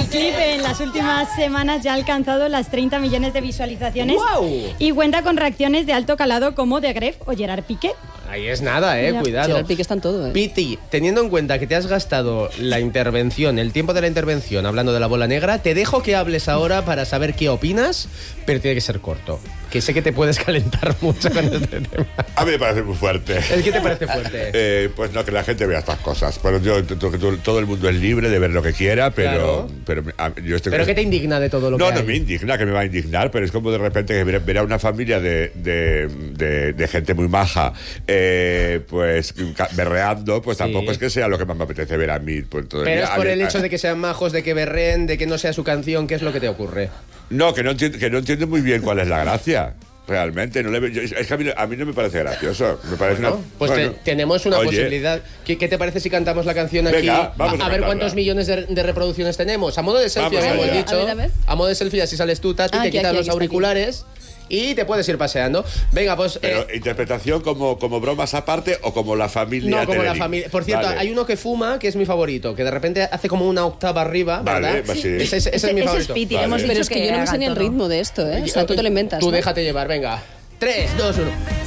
El clip en las últimas semanas ya ha alcanzado las 30 millones de visualizaciones. ¡Guau! Y cuenta con reacciones de alto calado como de Gref o Gerard Piqué. Ahí es nada, cuidado. Gerard Piqué está en todo, Piti, teniendo en cuenta que te has gastado la intervención, el tiempo de la intervención hablando de la bola negra, te dejo que hables ahora para saber qué opinas, pero tiene que ser corto. Que sé que te puedes calentar mucho con este tema. A mí me parece muy fuerte. ¿El qué te parece fuerte? Pues no, que la gente vea estas cosas. Pero todo el mundo es libre de ver lo que quiera, pero... Claro. Yo estoy... ¿Pero qué te indigna de todo lo que hay? No me indigna, que me va a indignar, pero es como de repente que ver a una familia de gente muy maja, pues berreando, pues tampoco es que sea lo que más me apetece ver a mí. Pues, pero es por el hecho de que sean majos, de que berreen, de que no sea su canción, ¿qué es lo que te ocurre? No, que no entiendo muy bien cuál es la gracia. Realmente, es que a mí no me parece gracioso. Me parece pues tenemos una posibilidad. ¿Qué te parece si cantamos la canción aquí? Venga, vamos a ver cantarla. ¿Cuántos millones de reproducciones tenemos? A modo de selfie, Vamos habíamos allá. dicho. A ver. A modo de selfie, así sales tú, Tati, te quitas los auriculares y te puedes ir paseando. Venga, pues... Pero, ¿interpretación como bromas aparte o como la familia? No, como la Telerín? familia. Por cierto, Vale. hay uno que fuma, que es mi favorito, que de repente hace como una octava arriba, ¿verdad? Vale, sí. Ese es mi favorito. Es Piti, Vale. hemos dicho Pero es que yo no me sé ni el haga todo. ritmo de esto, ¿eh? O sea, tú te lo inventas. Tú ¿no? déjate llevar, venga. 3, 2, 1.